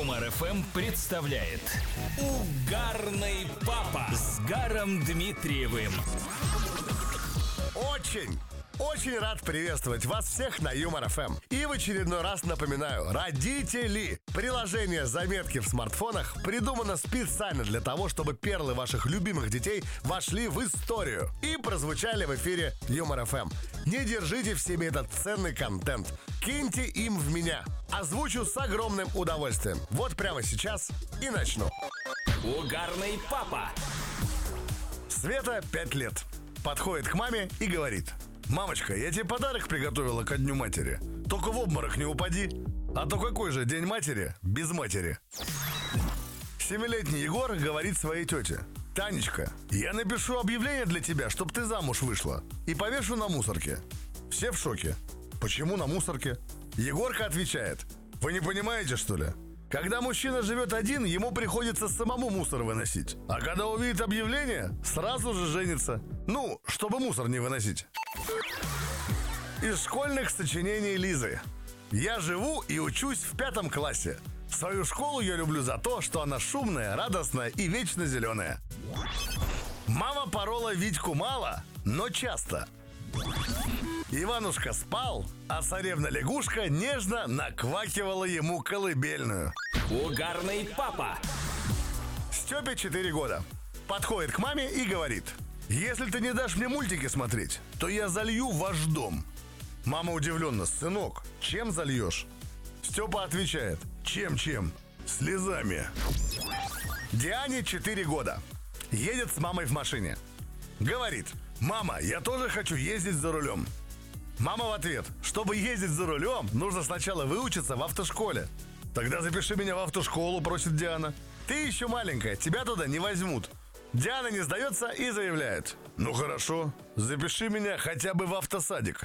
Юмор ФМ представляет Угарный папа с Гаром Дмитриевым. Очень рад приветствовать вас всех на Юмор ФМ. И в очередной раз напоминаю, родители, приложение «Заметки» в смартфонах придумано специально для того, чтобы перлы ваших любимых детей вошли в историю и прозвучали в эфире Юмор ФМ. Не держите в себе этот ценный контент. Киньте им в меня. Озвучу с огромным удовольствием. Вот прямо сейчас и начну. Угарный папа. Света 5 лет. Подходит к маме и говорит: «Мамочка, я тебе подарок приготовила ко Дню матери. Только в обморок не упади. А то какой же День матери без матери?» 7-летний Егор говорит своей тете: «Танечка, я напишу объявление для тебя, чтобы ты замуж вышла, и повешу на мусорке». Все в шоке. Почему на мусорке? Егорка отвечает: «Вы не понимаете, что ли? Когда мужчина живет один, ему приходится самому мусор выносить. А когда увидит объявление, сразу же женится. Ну, чтобы мусор не выносить». Из школьных сочинений Лизы. Я живу и учусь в 5 классе. Свою школу я люблю за то, что она шумная, радостная и вечно зеленая. Мама порола Витьку мало, но часто. Иванушка спал, а царевна-лягушка нежно наквакивала ему колыбельную. Угарный папа. Степе 4 года. Подходит к маме и говорит: «Если ты не дашь мне мультики смотреть, то я залью ваш дом». Мама удивленно: «Сынок, чем зальешь?» Степа отвечает: «Чем? Слезами». Диане 4 года. Едет с мамой в машине. Говорит: «Мама, я тоже хочу ездить за рулем». Мама в ответ: «Чтобы ездить за рулем, нужно сначала выучиться в автошколе». «Тогда запиши меня в автошколу», просит Диана. «Ты еще маленькая, тебя туда не возьмут». Диана не сдается и заявляет: «Ну хорошо, запиши меня хотя бы в автосадик».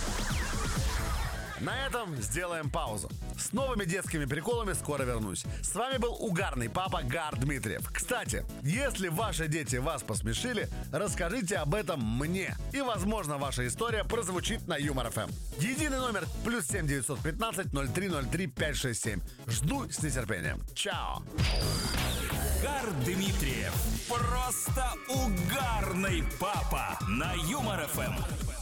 На этом сделаем паузу. С новыми детскими приколами скоро вернусь. С вами был угарный папа Гар Дмитриев. Кстати, если ваши дети вас посмешили, расскажите об этом мне. И, возможно, ваша история прозвучит на Юмор ФМ. Единый номер +7 915 0303 567. Жду с нетерпением. Чао. Гар Дмитриев. Просто угарный папа на Юмор ФМ.